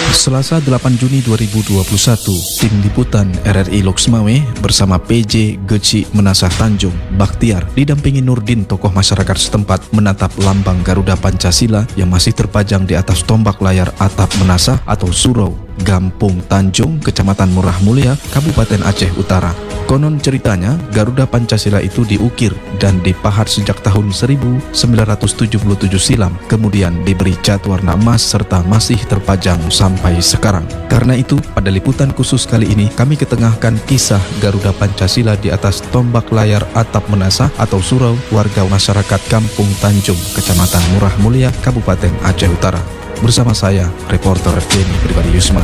Selasa 8 Juni 2021, tim liputan RRI Loksmawe bersama PJ Geci Menasah Tanjung Bakhtiar didampingi Nurdin, tokoh masyarakat setempat, menatap lambang Garuda Pancasila yang masih terpajang di atas tombak layar atap Menasah atau surau Gampung Tanjung, Kecamatan Murah Mulia, Kabupaten Aceh Utara. Konon ceritanya, Garuda Pancasila itu diukir dan dipahat sejak tahun 1977 silam, kemudian diberi cat warna emas serta masih terpajang sampai sekarang. Karena itu, pada liputan khusus kali ini, kami ketengahkan kisah Garuda Pancasila di atas tombak layar atap Menasah atau surau warga masyarakat Kampung Tanjung, Kecamatan Murah Mulia, Kabupaten Aceh Utara. Bersama saya, reporter Denny Pribadi Yusman.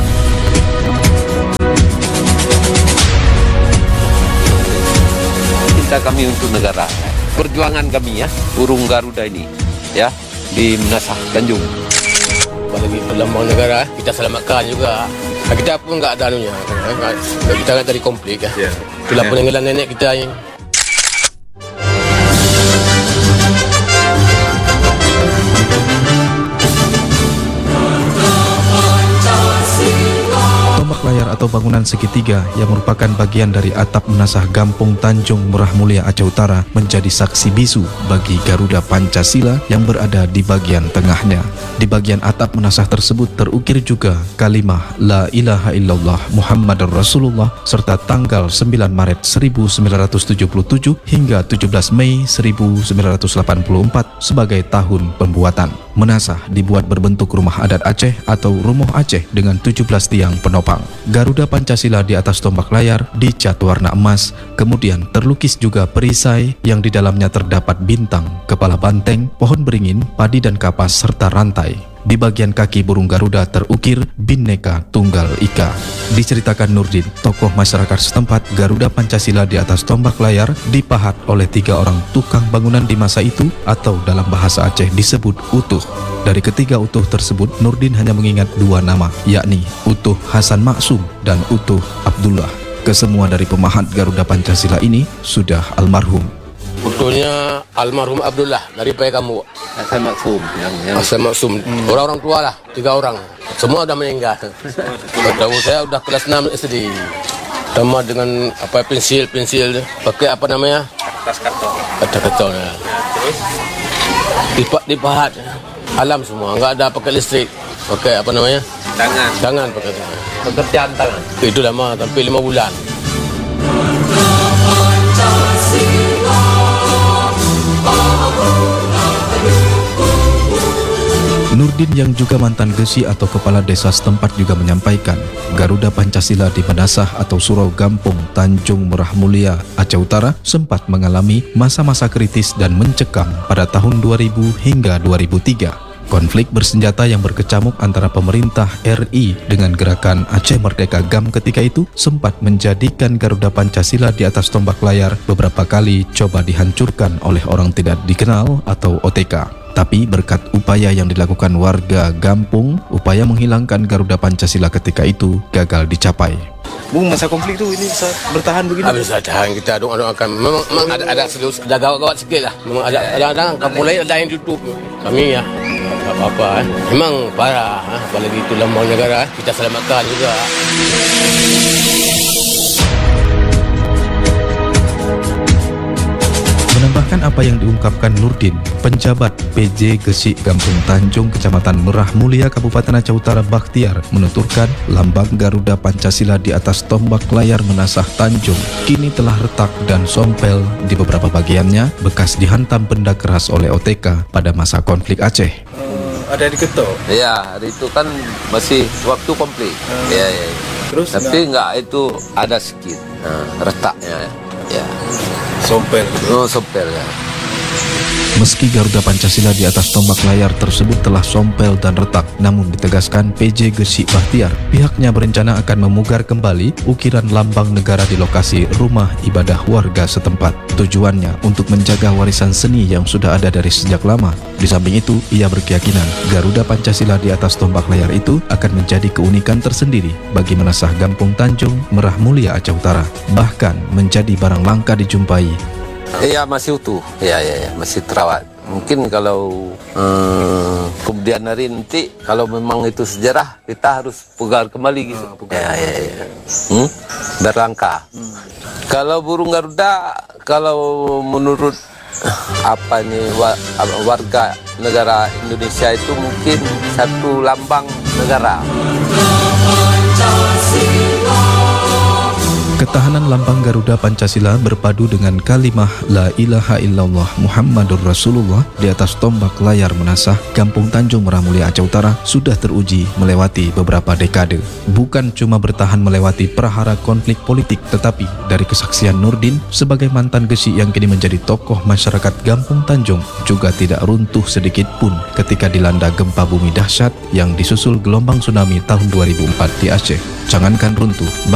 Cinta kami untuk negara, perjuangan kami ya, burung Garuda ini ya di Menasah Tanjung. Apalagi lambang negara, kita selamatkan juga. Kita pun nggak ada anunya, kita nggak dari konflik ya. Itulah peninggalan nenek kita ini. Tombak layar atau bangunan segitiga yang merupakan bagian dari atap Menasah Gampung Tanjung Murah Mulia Aceh Utara menjadi saksi bisu bagi Garuda Pancasila yang berada di bagian tengahnya. Di bagian atap Menasah tersebut terukir juga kalimah La ilaha illallah Muhammadur Rasulullah serta tanggal 9 Maret 1977 hingga 17 Mei 1984 sebagai tahun pembuatan. Menasah dibuat berbentuk rumah adat Aceh atau Rumoh Aceh dengan 17 tiang penopang. Garuda Pancasila di atas tombak layar dicat warna emas, kemudian terlukis juga perisai yang di dalamnya terdapat bintang, kepala banteng, pohon beringin, padi dan kapas serta rantai. Di bagian kaki burung Garuda terukir Bhinneka Tunggal Ika. Diceritakan Nurdin, tokoh masyarakat setempat, Garuda Pancasila di atas tombak layar dipahat oleh 3 orang tukang bangunan di masa itu atau dalam bahasa Aceh disebut utuh. Dari ketiga utuh tersebut, Nurdin hanya mengingat 2 nama, yakni Utuh Hasan Maksum dan Utuh Abdullah. Kesemua dari pemahat Garuda Pancasila ini sudah almarhum. Utuhnya almarhum Abdullah dari kamu. Hasan Maksum Hasan Maksum. Orang tua lah, 3 orang. Semua udah meninggal. Tahu saya udah kelas 6 SD. Sama dengan pensil pakai kertas karton ya. Terus dipahat. Alam semua, nggak ada pakai listrik. Pakai tangan pakai tangan. Pekerjaan tangan. Itu lama sampai 5 bulan. Nurdin yang juga mantan gesi atau kepala desa setempat juga menyampaikan, Garuda Pancasila di Menasah atau Surau Gampung Tanjung Murah Mulia Aceh Utara sempat mengalami masa-masa kritis dan mencekam pada tahun 2000 hingga 2003. Konflik bersenjata yang berkecamuk antara pemerintah RI dengan gerakan Aceh Merdeka GAM ketika itu sempat menjadikan Garuda Pancasila di atas tombak layar beberapa kali coba dihancurkan oleh orang tidak dikenal atau OTK. Tapi berkat upaya yang dilakukan warga Gampung, upaya menghilangkan Garuda Pancasila ketika itu gagal dicapai. Bung, masa konflik itu ini bisa bertahan begini? Bisa tahan, kita doakan. Memang ada gawat sikit lah. Memang ada kampung lain ada yang tutup. Kami ya tak apa-apa. Memang parah. Apalagi itu lambang negara, kita selamatkan juga. Menambahkan apa yang diungkapkan Nurdin, penjabat PJ Gesi Gampung Tanjung, Kecamatan Murah Mulia, Kabupaten Aceh Utara Bakhtiar menuturkan lambang Garuda Pancasila di atas tombak layar Menasah Tanjung kini telah retak dan sompel di beberapa bagiannya bekas dihantam benda keras oleh OTK pada masa konflik Aceh. Ada diketok? Ya, hari itu kan masih waktu konflik. Ya. Terus tapi enggak itu ada sedikit retaknya ya. Sompel. Sompel ya. Meski Garuda Pancasila di atas tombak layar tersebut telah sompel dan retak, namun ditegaskan PJ Gesi Bakhtiar, pihaknya berencana akan memugar kembali ukiran lambang negara di lokasi rumah ibadah warga setempat. Tujuannya untuk menjaga warisan seni yang sudah ada dari sejak lama. Di samping itu, ia berkeyakinan Garuda Pancasila di atas tombak layar itu akan menjadi keunikan tersendiri bagi Menasah Gampung Tanjung, Murah Mulia Aceh Utara. Bahkan menjadi barang langka dijumpai. Iya, masih utuh. Iya, masih terawat. Mungkin kalau kemudian hari nanti kalau memang itu sejarah, kita harus pugar kembali gitu. Berlangkah. Kalau burung Garuda, kalau menurut warga negara Indonesia itu mungkin satu lambang negara. Ketahanan lambang Garuda Pancasila berpadu dengan kalimah La ilaha illallah Muhammadur Rasulullah di atas tombak layar menasah Kampung Tanjung Merah Mulia Aceh Utara sudah teruji melewati beberapa dekade. Bukan cuma bertahan melewati prahara konflik politik, tetapi dari kesaksian Nurdin sebagai mantan Gesi yang kini menjadi tokoh masyarakat Kampung Tanjung juga tidak runtuh sedikit pun ketika dilanda gempa bumi dahsyat yang disusul gelombang tsunami tahun 2004 di Aceh. Jangankan runtuh,